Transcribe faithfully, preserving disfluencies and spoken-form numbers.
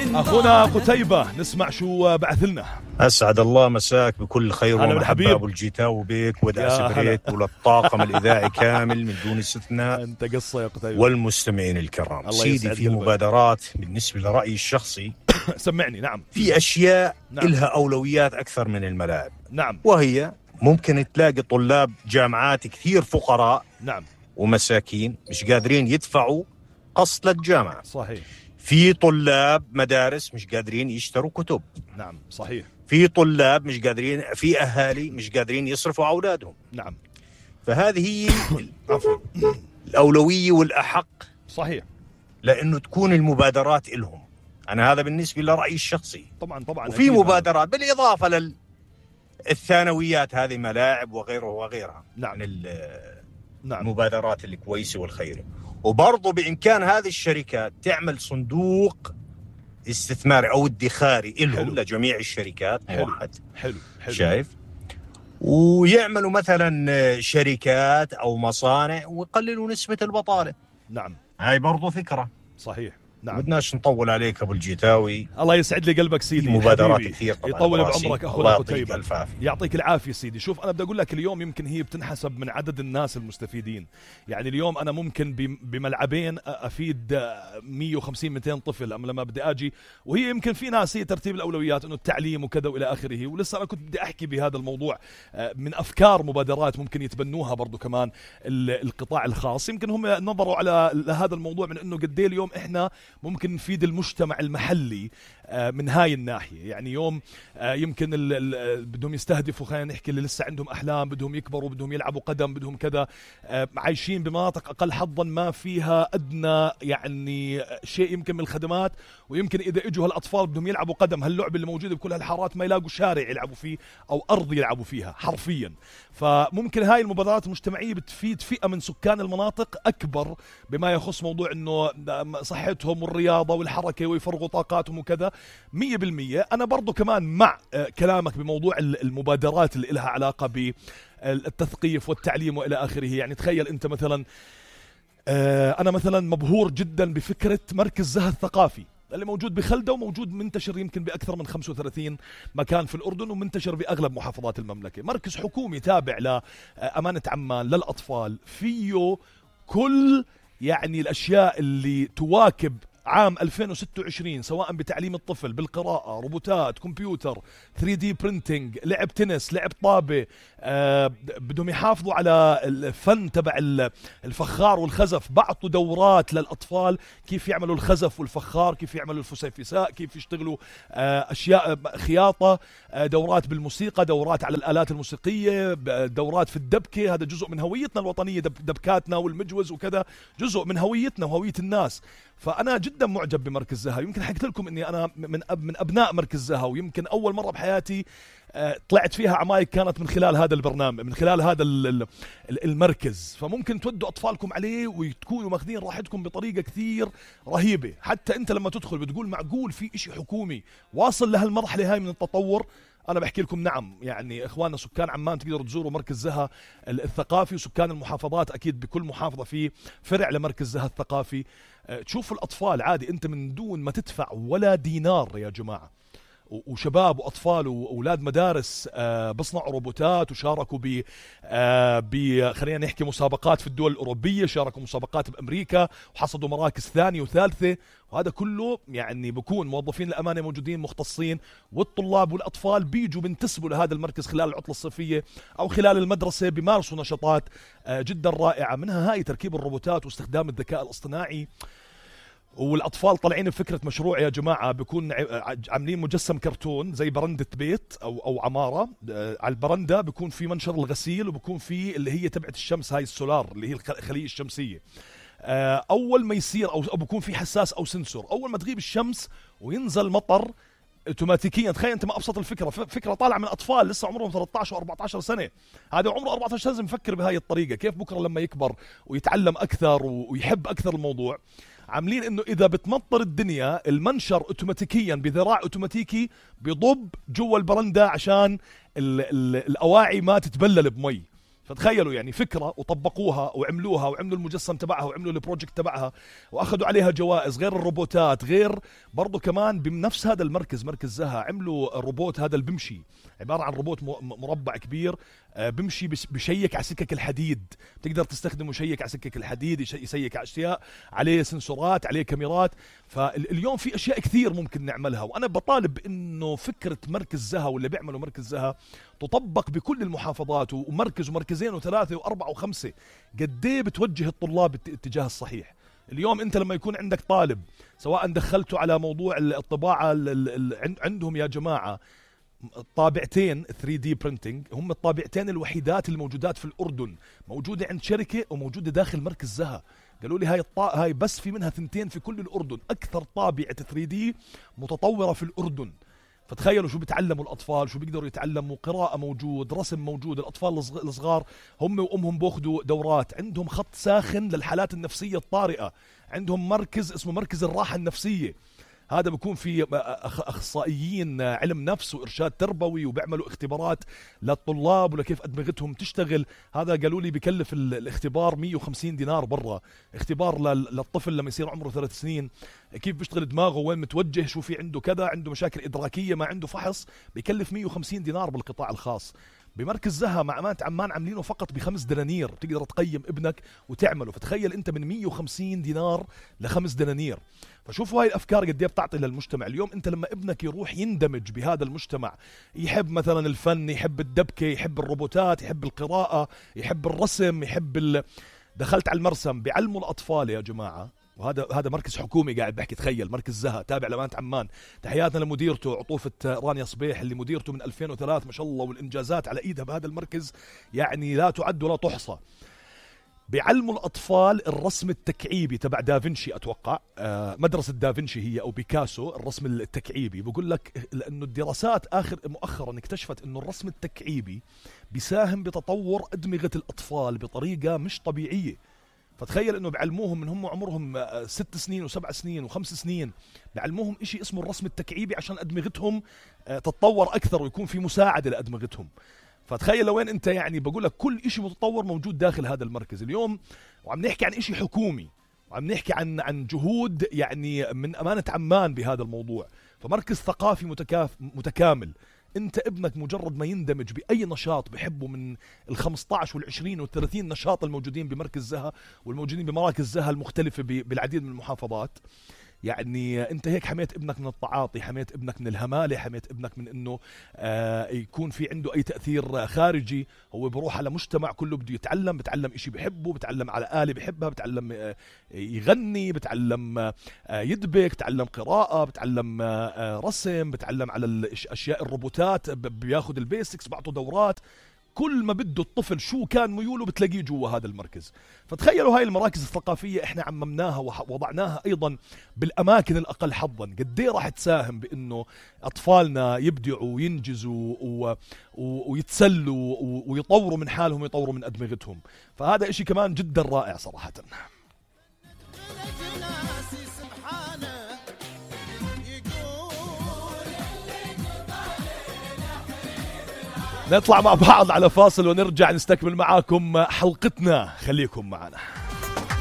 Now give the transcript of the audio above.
أخونا قتيبة نسمع شو بعث لنا. أسعد الله مساك بكل خير ومحبة أبو الجيتاوي بيك ودعس بريك وللطاقم الإذاعي كامل من دون استثناء. أنت قصة يا قتيبة. والمستمعين الكرام. سيدي في مبادرات بالنسبة لرأيي الشخصي سمعني. نعم. في أشياء نعم. إلها أولويات أكثر من الملاعب. نعم. وهي ممكن تلاقي طلاب جامعات كثير فقراء. نعم. ومساكين مش قادرين يدفعوا قسط للجامعة. صحيح. في طلاب مدارس مش قادرين يشتروا كتب. نعم صحيح. في طلاب مش قادرين، في أهالي مش قادرين يصرفوا على أولادهم. نعم. فهذه هي الأولوية والأحق. صحيح. لأنه تكون المبادرات إلهم. أنا هذا بالنسبة لرأيي الشخصي. طبعا طبعا. وفي مبادرات بالإضافة للثانويات هذه ملاعب وغيره وغيرها. نعم. من نعم. المبادرات الكويسة والخيرة. وبرضو بإمكان هذه الشركات تعمل صندوق استثماري أو ادخاري إلهم لجميع الشركات. حلو. موحد. حلو. حلو. شايف؟ ويعملوا مثلا شركات أو مصانع ويقللوا نسبة البطالة. نعم. هاي برضو فكرة. صحيح. نعم. بدناش نطول عليك أبو الجيتاوي. الله يسعد لي قلبك سيدي. مبادرات كثير طبعا. يطول بعمرك أخونا قتيبة. يعطيك العافية سيدي. شوف أنا بدي أقول لك اليوم يمكن هي بتنحسب من عدد الناس المستفيدين. يعني اليوم أنا ممكن بملعبين أفيد مية وخمسين مئتين طفل أما لما بدي أجي، وهي يمكن في ناس هي ترتيب الأولويات إنه التعليم وكذا وإلى آخره. ولسه أنا كنت بدي أحكي بهذا الموضوع من أفكار مبادرات ممكن يتبنوها برضو كمان القطاع الخاص. يمكن هم نظروا على هذا الموضوع من إنه قد إيه اليوم إحنا ممكن نفيد المجتمع المحلي من هاي الناحية. يعني يوم يمكن ال ال بدهم يستهدفوا، خلينا نحكي اللي لسه عندهم أحلام، بدهم يكبروا، بدهم يلعبوا قدم، بدهم كذا، عايشين بمناطق أقل حظا ما فيها أدنى يعني شيء يمكن من الخدمات. ويمكن إذا إجوا هالأطفال بدهم يلعبوا قدم، هاللعبة اللي موجودة بكل هالحارات ما يلاقوا شارع يلعبوا فيه أو أرض يلعبوا فيها حرفيا. فممكن هاي المبادرات المجتمعية بتفيد فئة من سكان المناطق أكبر بما يخص موضوع إنه صحتهم والرياضة والحركة ويفرغوا طاقاتهم وكذا. مية بالمية. أنا برضو كمان مع كلامك بموضوع المبادرات اللي لها علاقة بالتثقيف والتعليم وإلى آخره. يعني تخيل أنت مثلا، أنا مثلا مبهور جدا بفكرة مركز زها الثقافي اللي موجود بخلدة وموجود منتشر يمكن بأكثر من خمسة وثلاثين مكان في الأردن ومنتشر بأغلب محافظات المملكة. مركز حكومي تابع لأمانة عمان للأطفال، فيه كل يعني الأشياء اللي تواكب عام ألفين وستة وعشرين، سواء بتعليم الطفل بالقراءة، روبوتات، كمبيوتر، ثري دي برينتينج، لعب تنس، لعب طابة. آه بدهم يحافظوا على الفن تبع الفخار والخزف. بعطوا دورات للأطفال كيف يعملوا الخزف والفخار، كيف يعملوا الفسيفساء، كيف يشتغلوا آه أشياء خياطة، آه دورات بالموسيقى، دورات على الآلات الموسيقية، دورات في الدبكة. هذا جزء من هويتنا الوطنية، دبكاتنا والمجوز وكذا جزء من هويتنا وهوية الناس. فأنا جدا معجب بمركز زها. يمكن حكيت لكم إني أنا من أب من أبناء مركز زها، ويمكن أول مرة بحياتي طلعت فيها عمايك كانت من خلال هذا البرنامج، من خلال هذا المركز. فممكن تودوا أطفالكم عليه وتكونوا ماخذين راحتكم بطريقة كثير رهيبة. حتى أنت لما تدخل بتقول معقول في إشي حكومي واصل لهالمرحلة هاي من التطور. أنا بحكي لكم نعم، يعني إخواننا سكان عمان تقدروا تزوروا مركز زها الثقافي، وسكان المحافظات أكيد بكل محافظة في فرع لمركز زها الثقافي. تشوفوا الأطفال عادي أنت من دون ما تدفع ولا دينار يا جماعة، وشباب وأطفال وأولاد مدارس بصنعوا روبوتات وشاركوا ب ب خلينا نحكي مسابقات في الدول الأوروبية، شاركوا مسابقات بأمريكا وحصدوا مراكز ثانية وثالثة. وهذا كله يعني بكون موظفين الأمانة موجودين مختصين، والطلاب والأطفال بيجوا بنتسبوا لهذا المركز خلال العطلة الصيفية أو خلال المدرسة، بمارسوا نشاطات جدا رائعة، منها هاي تركيب الروبوتات واستخدام الذكاء الاصطناعي. والأطفال طالعين بفكرة مشروع يا جماعة، بيكون عاملين مجسم كرتون زي برندة بيت أو أو عمارة. على البرندة بيكون في منشر الغسيل، وبيكون في اللي هي تبعت الشمس، هاي السولار اللي هي الخلية الشمسية. أول ما يصير أو بيكون في حساس أو سنسور، أول ما تغيب الشمس وينزل مطر اوتوماتيكيا. تخيل انت ما ابسط الفكره، فكره طالعه من اطفال لسه عمرهم ثلاثة عشر وأربعة عشر سنه. هذا عمره أربعة عشر سنه مفكر بهاي الطريقه، كيف بكره لما يكبر ويتعلم اكثر ويحب اكثر الموضوع. عاملين انه اذا بتمطر الدنيا المنشر اوتوماتيكيا بذراع اوتوماتيكي بيضب جوا البرندة عشان ال ال الاواعي ما تتبلل بمي. فتخيلوا يعني فكرة وطبقوها وعملوها وعملوا المجسم تبعها وعملوا البروجكت تبعها وأخذوا عليها جوائز، غير الروبوتات، غير برضو كمان بنفس هذا المركز مركز زها عملوا الروبوت هذا اللي بمشي، عبارة عن روبوت مربع كبير بمشي بشيك على سكك الحديد، تقدر تستخدمه يشيك على سكك الحديد، يسيك على أشياء، عليه سنسورات، عليه كاميرات. فاليوم في أشياء كثير ممكن نعملها، وأنا بطالب إنه فكرة مركز زها واللي بيعملوا مركز زها تطبق بكل المحافظات، ومركز ومركزين وثلاثة وأربعة وخمسة، قديه بتوجه الطلاب الاتجاه الصحيح. اليوم أنت لما يكون عندك طالب سواء دخلته على موضوع الطباعة عندهم يا جماعة طابعتين ثري دي printing، هم الطابعتين الوحيدات الموجودات في الأردن، موجودة عند شركة وموجودة داخل مركز زها. قالوا لي هاي الطا... هاي بس في منها ثنتين في كل الأردن، أكثر طابعة ثري دي متطورة في الأردن. فتخيلوا شو بيتعلموا الأطفال، شو بيقدروا يتعلموا، قراءة موجود، رسم موجود، الأطفال الصغار هم وأمهم بأخذوا دورات، عندهم خط ساخن للحالات النفسية الطارئة، عندهم مركز اسمه مركز الراحة النفسية، هذا بيكون في أخصائيين علم نفس وإرشاد تربوي وبيعملوا اختبارات للطلاب ولكيف أدمغتهم تشتغل. هذا قالوا لي بيكلف الاختبار مية وخمسين دينار برا، اختبار للطفل لما يصير عمره ثلاث سنين، كيف بيشتغل دماغه، وين متوجه، شو في عنده كذا، عنده مشاكل إدراكية، ما عنده فحص، بيكلف مية وخمسين دينار بالقطاع الخاص. بمركز زها مع أمانة عمان عاملينه فقط بخمس دنانير، تقدر تقيم ابنك وتعمله. فتخيل أنت من مية وخمسين دينار لخمس دنانير. فشوفوا هاي الأفكار قد ايه بتعطي للمجتمع. اليوم أنت لما ابنك يروح يندمج بهذا المجتمع، يحب مثلا الفن، يحب الدبكة، يحب الروبوتات، يحب القراءة، يحب الرسم، يحب ال... دخلت على المرسم بيعلموا الأطفال يا جماعة، وهذا هذا مركز حكومي قاعد بحكي، تخيل مركز زها تابع لأمانة عمان. تحياتنا لمديرته عطوفة رانيا صبيح اللي مديرته من ألفين وثلاثة ما شاء الله، والإنجازات على إيدها بهذا المركز يعني لا تعد ولا تحصى. بيعلموا الأطفال الرسم التكعيبي تبع دافنشي، أتوقع آه مدرسة دافنشي هي أو بيكاسو، الرسم التكعيبي. بقول لك لأنه الدراسات آخر مؤخرا اكتشفت أنه الرسم التكعيبي بيساهم بتطور أدمغة الأطفال بطريقة مش طبيعية. فتخيل انه بعلموهم من هم عمرهم ست سنين وسبع سنين وخمس سنين، بعلموهم اشي اسمه الرسم التكعيبي عشان ادمغتهم تتطور اكثر ويكون في مساعدة لادمغتهم. فتخيل لوين انت، يعني بقول لك كل اشي متطور موجود داخل هذا المركز اليوم. وعم نحكي عن اشي حكومي، وعم نحكي عن عن جهود يعني من امانة عمان بهذا الموضوع. فمركز ثقافي متكاف متكامل. انت ابنك مجرد ما يندمج باي نشاط بحبه من ال15 وال20 وال30 نشاط الموجودين بمركز زها والموجودين بمراكز زها المختلفة بالعديد من المحافظات، يعني انت هيك حميت ابنك من التعاطي، حميت ابنك من الهمالة، حميت ابنك من انه آه يكون في عنده اي تأثير خارجي. هو بروح على مجتمع كله بده يتعلم، بتعلم اشي بحبه، بتعلم على آلة بحبها، بتعلم آه يغني، بتعلم آه يدبك، بتعلم قراءة، بتعلم آه رسم، بتعلم على الاشياء الروبوتات، بياخد البيسكس، بعطوا دورات. كل ما بده الطفل شو كان ميوله بتلاقيه جوا هذا المركز. فتخيلوا هاي المراكز الثقافية احنا عممناها ووضعناها ايضا بالاماكن الاقل حظا، قد ايه راح تساهم بانه اطفالنا يبدعوا وينجزوا و... و... ويتسلوا و... ويطوروا من حالهم ويطوروا من ادمغتهم. فهذا اشي كمان جدا رائع صراحة. نطلع مع بعض على فاصل ونرجع نستكمل معاكم حلقتنا، خليكم معنا.